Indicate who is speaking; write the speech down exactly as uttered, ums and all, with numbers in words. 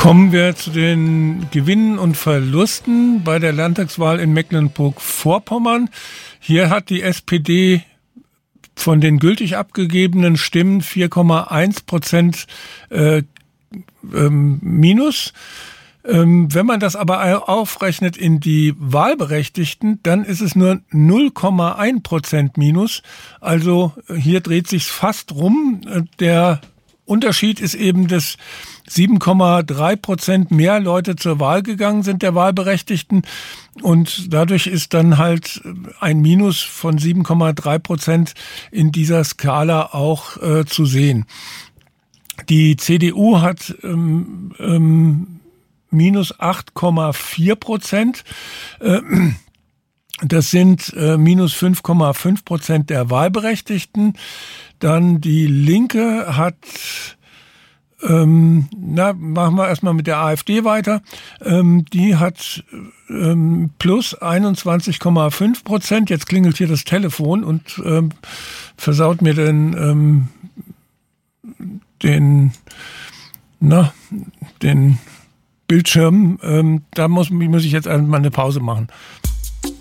Speaker 1: Kommen wir zu den Gewinnen und Verlusten bei der Landtagswahl in Mecklenburg-Vorpommern. Hier hat die S P D von den gültig abgegebenen Stimmen vier Komma eins Prozent äh, ähm, minus. Ähm, wenn man das aber aufrechnet in die Wahlberechtigten, dann ist es nur null Komma eins Prozent minus. Also hier dreht sich's fast rum. Der Unterschied ist eben, dass sieben Komma drei Prozent mehr Leute zur Wahl gegangen sind, der Wahlberechtigten. Und dadurch ist dann halt ein Minus von sieben Komma drei Prozent in dieser Skala auch äh, zu sehen. Die C D U hat ähm, ähm, minus acht Komma vier Prozent. Äh, Das sind äh, minus fünf Komma fünf Prozent der Wahlberechtigten. Dann die Linke hat, ähm, na, machen wir erstmal mit der AfD weiter. Ähm, die hat ähm, plus einundzwanzig Komma fünf Prozent. Jetzt klingelt hier das Telefon und ähm, versaut mir den, ähm, den, na, den Bildschirm. Ähm, da muss, muss ich jetzt einmal eine Pause machen.